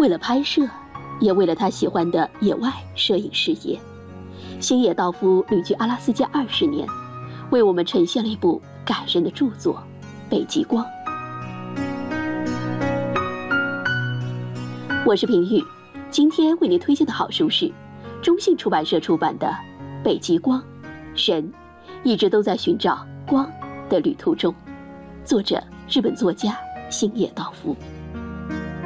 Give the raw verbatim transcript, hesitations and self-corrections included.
为了拍摄，也为了他喜欢的野外摄影事业，星野道夫旅居阿拉斯加二十年，为我们呈现了一部感人的著作《北极光》。我是平玉，今天为您推荐的好书是中信出版社出版的《北极光》，神一直都在寻找光的旅途中，作者日本作家星野道夫。